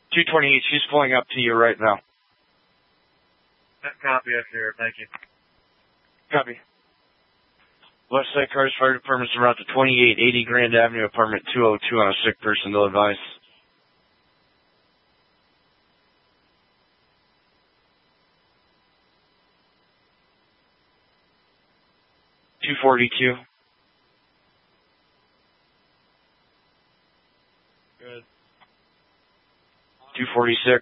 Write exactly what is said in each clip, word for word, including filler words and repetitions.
two twenty-eight, she's pulling up to you right now. Copy, yes, sir. Thank you. Copy. Westside Cars Fire Department's around to twenty-eight eighty Grand Avenue, apartment two oh two on a sick person, they'll advise. two forty-two. Good. two forty-six.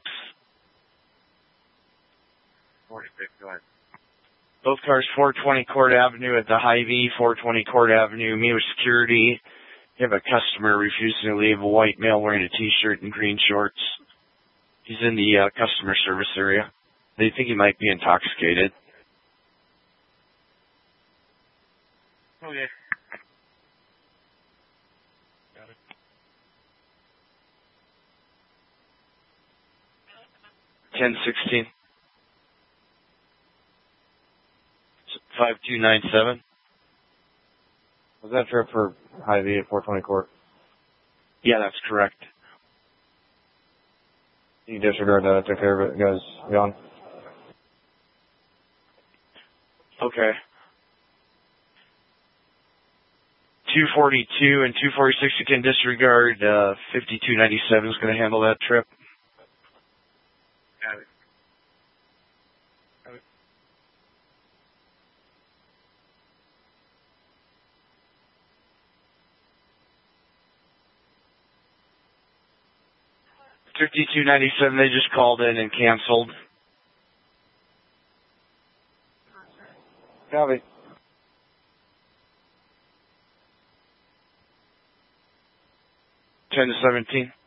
forty-six, go ahead. Both cars, four twenty Court Avenue at the Hy-Vee, four twenty Court Avenue, meet with security. You have a customer refusing to leave, a white male wearing a t-shirt and green shorts. He's in the uh, customer service area. They think he might be intoxicated. Okay. Got it. ten sixteen. five two nine seven. Was that trip for Hy-Vee at four twenty Court? Yeah, that's correct. You disregard that. I took care of it. You guys gone? Okay. two forty-two and two forty-six, you can disregard. Uh, fifty-two ninety-seven is going to handle that trip. Got it. fifty-two ninety-seven, they just called in and canceled. Copy. ten to seventeen.